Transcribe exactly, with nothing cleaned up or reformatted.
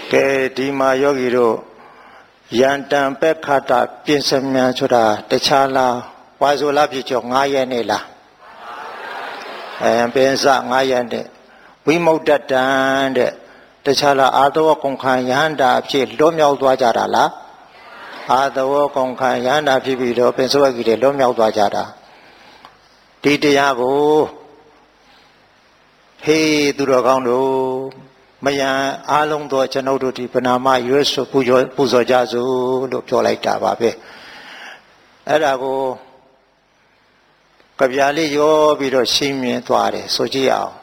ကဲဒီမှာယောဂီတို့ယန္တံပက္ခတာပြင်စမြန်ဆိုတာတခြားလားဝါဆိုလားဖြစ်ကြောငါးရက်နေလားအဲပင်စငါးရက်နဲ့ဝိမု ဒ္ဒတံတဲ့တခြားလားအာသဝကုန်ခံယန္တာအဖြစ်လွတ်မြောက်သွားကြတာလားအာသဝကုန်ခံယန္တာဖြစ်ပြီးတော့ပင်စဝကိတွေလွတ်မြောက်သွားကြတာဒီတရားကိုဟေးသူတော်ကောင်းတို့မယံအားလုံးသောကျွန်ုပ်တို့ဒီပနာမရွေးဆိုပူဇော်ပူဇော်ကြစို့လို့ပြောလိုက်တာပါပဲအဲ့ဒါကိုကြပြလေးရောပြီးတော့ရှင်းမြင်သွားတယ်ဆိုကြည့်အောင်